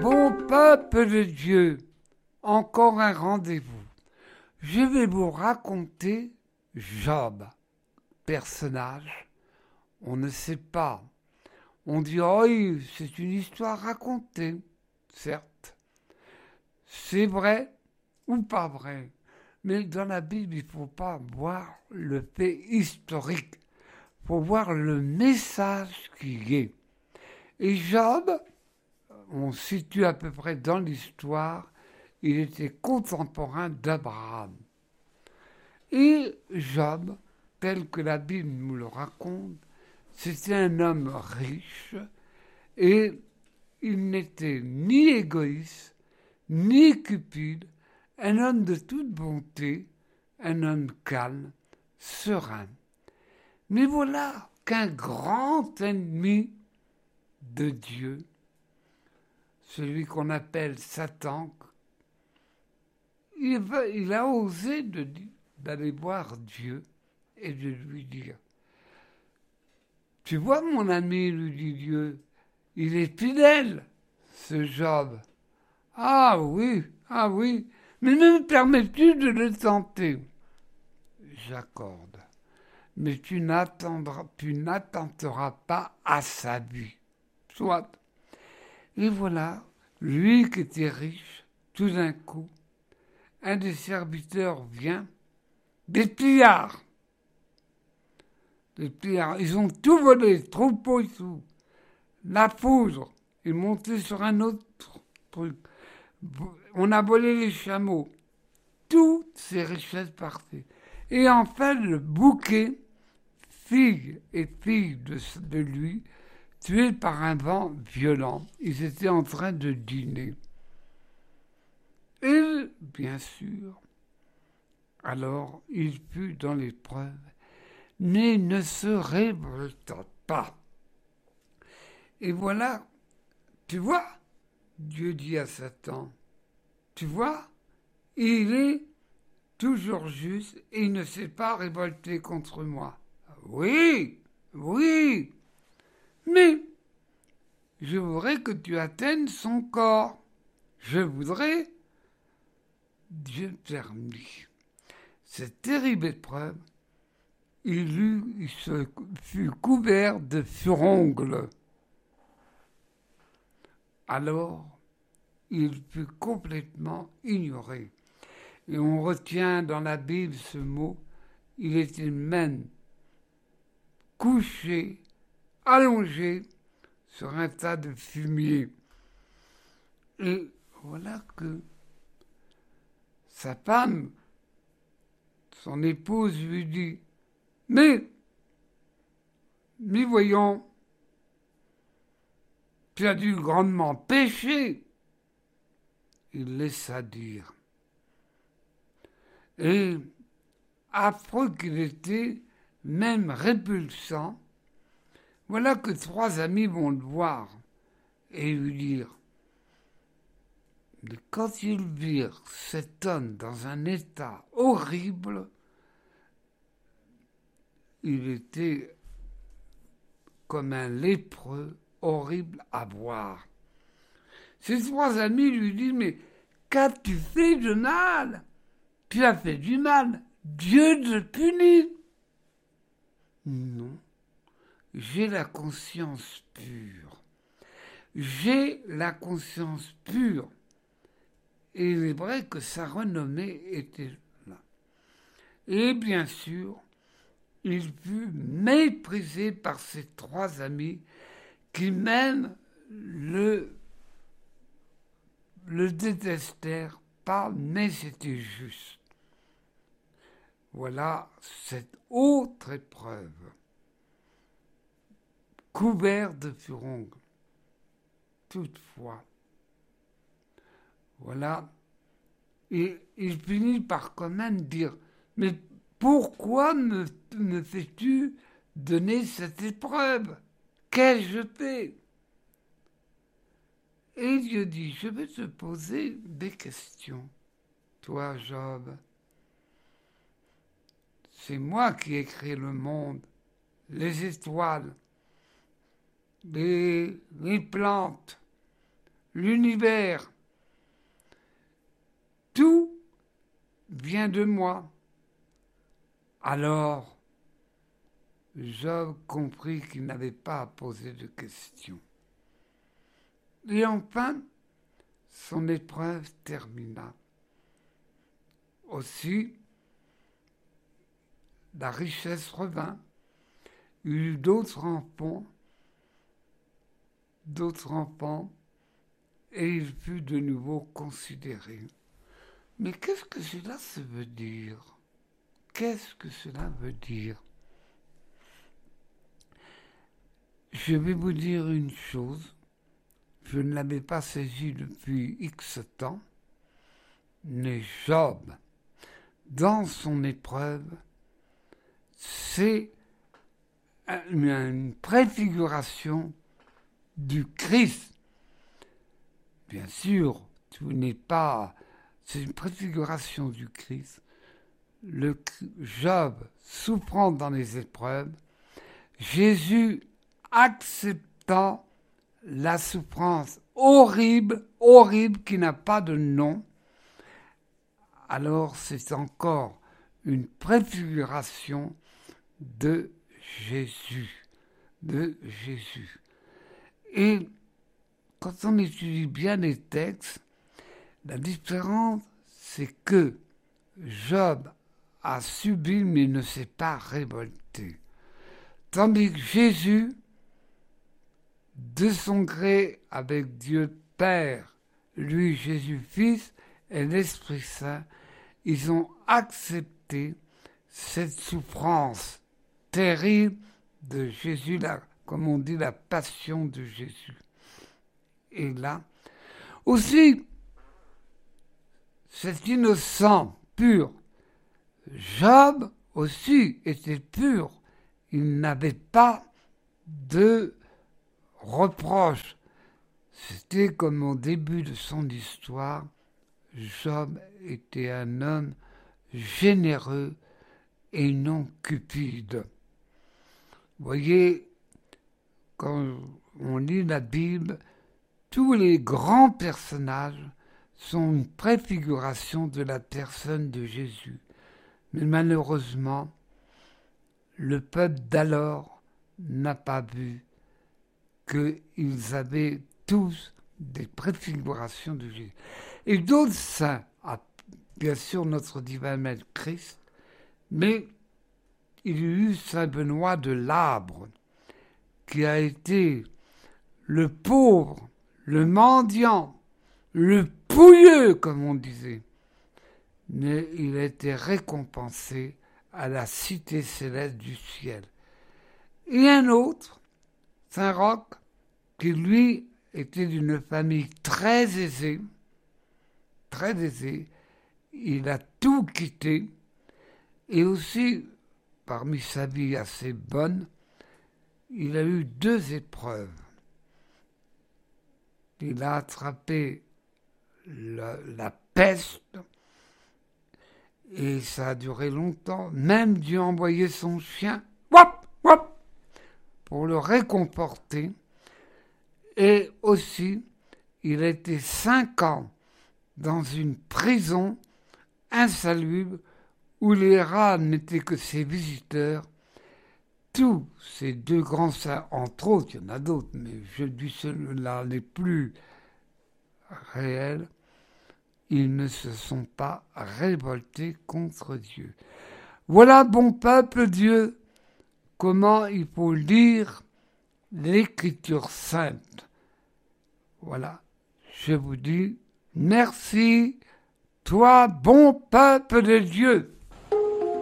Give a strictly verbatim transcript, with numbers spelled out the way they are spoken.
Bon peuple de Dieu, encore un rendez-vous. Je vais vous raconter Job. Personnage, on ne sait pas. On dit, oh, c'est une histoire racontée. Certes, c'est vrai ou pas vrai. Mais dans la Bible, il ne faut pas voir le fait historique. Il faut voir le message qui est. Et Job, on se situe à peu près dans l'histoire, il était contemporain d'Abraham. Et Job, tel que la Bible nous le raconte, c'était un homme riche et il n'était ni égoïste, ni cupide, un homme de toute bonté, un homme calme, serein. Mais voilà qu'un grand ennemi de Dieu, celui qu'on appelle Satan, il, va, il a osé de, d'aller voir Dieu et de lui dire, tu vois mon ami, lui dit Dieu, il est fidèle, ce Job. Ah oui, ah oui, mais ne me permets-tu de le tenter? J'accorde, mais tu n'attendras, tu n'attenteras pas à sa vie. Soit. Et voilà, lui qui était riche, tout d'un coup, un des serviteurs vient, des pillards. Des pillards, ils ont tout volé, troupeau et tout. La poudre est montée sur un autre truc. On a volé les chameaux. Toutes ces richesses partaient. Et enfin, le bouquet, fille et fille de, de lui, tués par un vent violent. Ils étaient en train de dîner. Et, bien sûr, alors il fut dans l'épreuve, mais ne se révolta pas. Et voilà, tu vois, Dieu dit à Satan, tu vois, il est toujours juste et il ne s'est pas révolté contre moi. Oui, oui, mais je voudrais que tu atteignes son corps. Je voudrais, Dieu permit. Cette terrible épreuve, il, eut, il se fut couvert de furoncles. Alors, il fut complètement ignoré. Et on retient dans la Bible ce mot, il était même couché, allongé sur un tas de fumier. Et voilà que sa femme, son épouse, lui dit, mais, mais voyons, tu as dû grandement pécher. Il laissa dire. Et affreux qu'il était, même répulsant, voilà que trois amis vont le voir et lui dire, mais quand ils virent cet homme dans un état horrible, il était comme un lépreux horrible à voir. Ses trois amis lui disent, mais qu'as-tu fait de mal? Tu as fait du mal. Dieu te punit. Non, j'ai la conscience pure. J'ai la conscience pure. Et il est vrai que sa renommée était là. Et bien sûr, il fut méprisé par ses trois amis qui même le, le détestèrent pas, mais c'était juste. Voilà cette autre épreuve, couvert de furoncles. Toutefois, voilà, et il finit par quand même dire, mais pourquoi me, me fais-tu donner cette épreuve? Qu'ai-je fait? Et Dieu dit, je vais te poser des questions, toi Job. C'est moi qui ai créé le monde, les étoiles, les, les plantes, l'univers. Tout vient de moi. Alors, Job comprit qu'il n'avait pas à poser de questions. Et enfin, son épreuve termina. Aussi, la richesse revint. Il y eut d'autres enfants, d'autres enfants, et il fut de nouveau considéré. Mais qu'est-ce que cela se veut dire? Qu'est-ce que cela veut dire? Je vais vous dire une chose. Je ne l'avais pas saisi depuis X temps, mais Job, dans son épreuve, c'est une préfiguration du Christ. Bien sûr, tout n'est pas... C'est une préfiguration du Christ. Le Job souffrant dans les épreuves, Jésus acceptant la souffrance horrible, horrible, qui n'a pas de nom, alors c'est encore une préfiguration de Jésus, de Jésus. Et quand on étudie bien les textes, la différence, c'est que Job a subi mais ne s'est pas révolté. Tandis que Jésus, de son gré avec Dieu Père, lui Jésus Fils et l'Esprit Saint, ils ont accepté cette souffrance terrible de Jésus, la, comme on dit, la passion de Jésus. Et là, aussi, cet innocent pur, Job aussi était pur. Il n'avait pas de reproche. C'était comme au début de son histoire, Job était un homme généreux et non cupide. Vous voyez, quand on lit la Bible, tous les grands personnages sont une préfiguration de la personne de Jésus. Mais malheureusement, le peuple d'alors n'a pas vu qu'ils avaient tous des préfigurations de Jésus. Et d'autres saints, bien sûr notre divin maître Christ, mais il y a eu Saint Benoît de Labre, qui a été le pauvre, le mendiant, le pouilleux, comme on disait. Mais il a été récompensé à la cité céleste du ciel. Et un autre, Saint Roch, qui lui était d'une famille très aisée, très aisée, il a tout quitté, et aussi, parmi sa vie assez bonne, il a eu deux épreuves. Il a attrapé la, la peste, et ça a duré longtemps. Même Dieu a envoyé son chien wop, wop, pour le réconforter. Et aussi, il a été cinq ans dans une prison insalubre où les rats n'étaient que ses visiteurs. Tous ces deux grands saints, entre autres, il y en a d'autres, mais je dis ceux-là les plus réels, ils ne se sont pas révoltés contre Dieu. Voilà, bon peuple Dieu, comment il faut lire l'Écriture sainte. Voilà, je vous dis merci, toi, bon peuple de Dieu.